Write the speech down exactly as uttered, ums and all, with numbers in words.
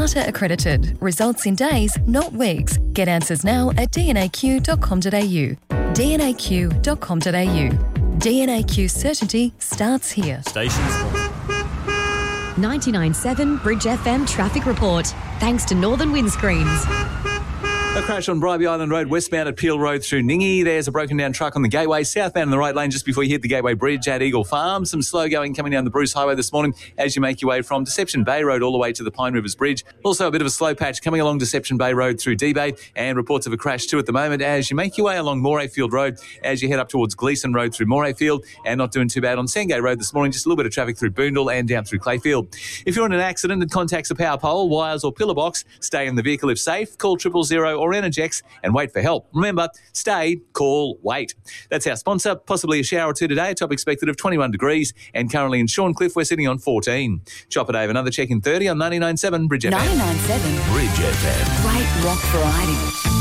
Data accredited. Results in days, not weeks. Get answers now at d n a q dot com dot a u. d n a q dot com dot a u. D N A Q certainty starts here. Stations. ninety-nine point seven Bridge F M traffic report. Thanks to Northern Windscreens. A crash on Bribie Island Road, westbound at Peel Road through Ningy. There's a broken down truck on the Gateway, southbound in the right lane just before you hit the Gateway Bridge at Eagle Farm. Some slow going coming down the Bruce Highway this morning as you make your way from Deception Bay Road all the way to the Pine Rivers Bridge. Also a bit of a slow patch coming along Deception Bay Road through D-Bay, and reports of a crash too at the moment as you make your way along Morayfield Road as you head up towards Gleeson Road through Morayfield, and not doing too bad on Sangay Road this morning. Just a little bit of traffic through Boondall and down through Clayfield. If you're in an accident that contacts a power pole, wires or pillar box, stay in the vehicle if safe. Call triple zero or Energex and wait for help. Remember, stay, call, wait. That's our sponsor. Possibly a shower or two today. A top expected of twenty-one degrees. And currently in Shorncliffe, we're sitting on fourteen. Chopper Dave, another check in thirty on ninety-nine point seven Bridge F M. ninety-nine point seven Bridge F M. Great rock variety.